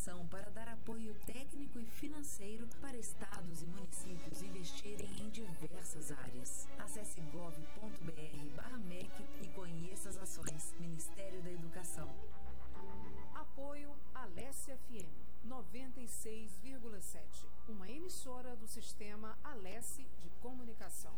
Educação para dar apoio técnico e financeiro para estados e municípios investirem em diversas áreas. Acesse gov.br/MEC e conheça as ações. Ministério da Educação. Apoio Alesse FM 96,7, uma emissora do sistema Alesse de Comunicação.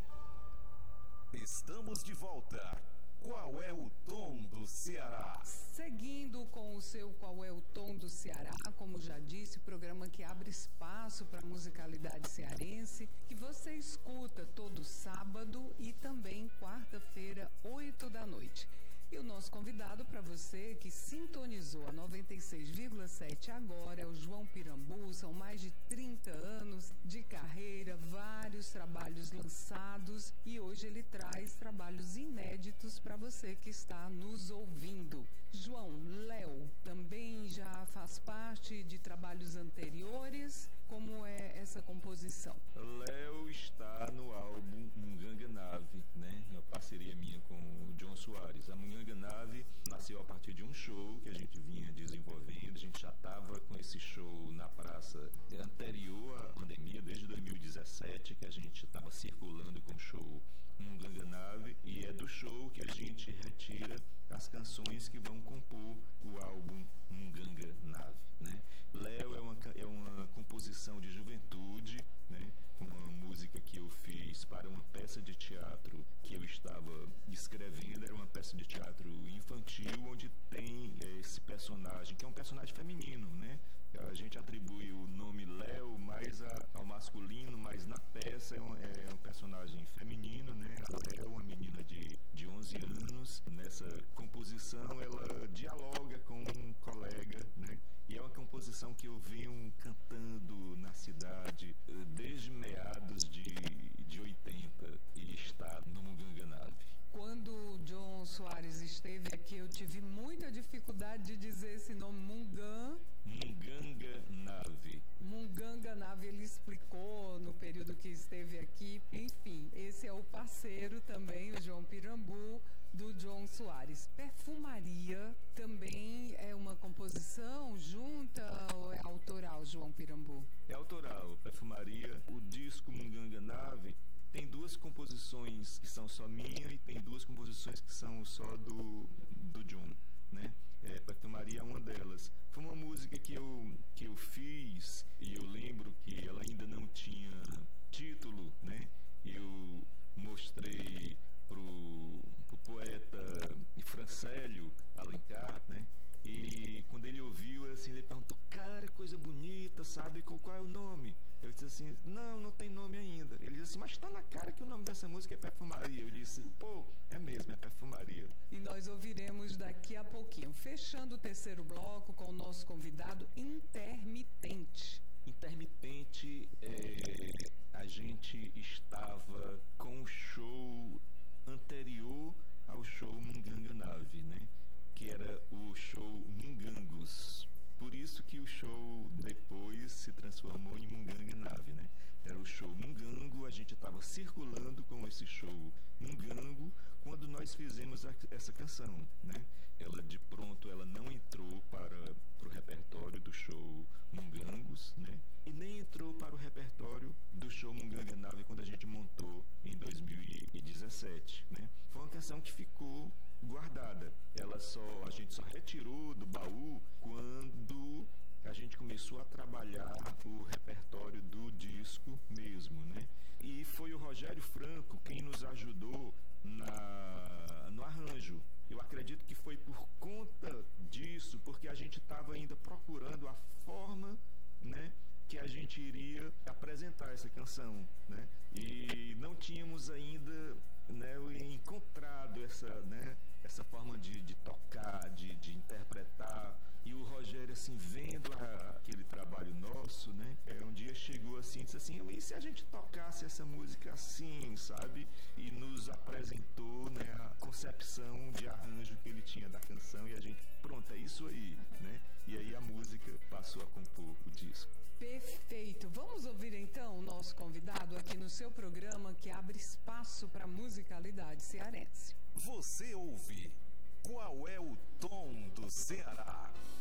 Estamos de volta. Qual é o tom do Ceará? Seguindo com o seu Qual é o tom do Ceará, como já disse, programa que abre espaço para a musicalidade cearense, que você escuta todo sábado e também quarta-feira, 8 da noite. E o nosso convidado para você que sintonizou a 96,7 agora é o João Pirambu. São mais de 30 anos de carreira, vários trabalhos lançados e hoje ele traz trabalhos inéditos para você que está nos ouvindo. João, Léo também já faz parte de trabalhos anteriores. Como é essa composição? Léo está no álbum Munganga Nave, né? Uma parceria minha com o John Soares. A Munganga Nave nasceu a partir de um show que a gente vinha desenvolvendo. A gente já estava com esse show na praça anterior à pandemia, desde 2017, que a gente estava circulando com o show Munganga Nave, e é do show que a gente retira as canções que vão compor o álbum Munganga Nave, né? Léo é uma composição de juventude, né? Uma música que eu fiz para uma peça de teatro que eu estava escrevendo. Era uma peça de teatro infantil onde tem esse personagem, que é um personagem feminino, né? A gente atribui o nome Léo mais ao masculino, mas na peça é um personagem feminino, né? A Léo, uma menina de 11 anos. Nessa composição ela dialoga com um colega, né? E é uma composição que eu venho cantando na cidade desde meados de 80 e está no Munganga Nave. Quando o John Soares esteve aqui, eu tive muita dificuldade de dizer esse nome, Munganga Nave. Munganga Nave, ele explicou no período que esteve aqui. Enfim, esse é o parceiro também, o João Pirambu, do John Soares. Perfumaria também é uma composição junta ou é autoral, João Pirambu? É autoral, Perfumaria. O disco Munganga Nave tem duas composições que são só minha e tem duas composições que são só do John, né? Perfumaria é uma delas. Foi uma música que eu fiz e eu lembro que ela ainda não tinha título, né? Eu mostrei pro poeta Francélio Alencar, né? E quando ele ouviu, assim, ele perguntou: cara, coisa bonita, sabe? Qual é o nome? Eu disse assim: não tem nome ainda. Ele disse assim: mas tá na cara que o nome dessa música é Perfumaria. Eu disse: pô, é mesmo, é Perfumaria. E nós ouviremos daqui a pouquinho. Fechando o terceiro bloco com o nosso convidado Intermitente. Intermitente, a gente estava com o show anterior ao show Munganga Nave, né? Que era o show Mungangos. Por isso que o show depois se transformou em Munganga Nave, né? Era o show Mungango, a gente estava circulando com esse show Mungango quando nós fizemos essa canção, né? Ela de pronto, ela não entrou para o repertório do show Mungangos, né? E nem entrou para o repertório do show Munganga Nave quando a gente montou em 2017, né? Foi uma canção que ficou guardada. A gente só retirou do baú quando a gente começou a trabalhar o repertório do disco mesmo, né? E foi o Rogério Franco quem nos ajudou no arranjo. Eu acredito que foi por conta disso, porque a gente estava ainda procurando a forma, né, que a gente iria apresentar essa canção, né? E não tínhamos ainda, né, encontrado essa forma de tocar, de interpretar. E o Rogério, assim, vendo aquele trabalho nosso, né, um dia chegou assim e disse assim: e se a gente tocasse essa música assim, sabe? E nos apresentou, né, a concepção de arranjo que ele tinha da canção, e a gente, pronto, é isso aí, né? E aí a música passou a compor o disco. Perfeito. Vamos ouvir então o nosso convidado aqui no seu programa que abre espaço para a musicalidade cearense. Você ouve Qual é o Tom do Ceará?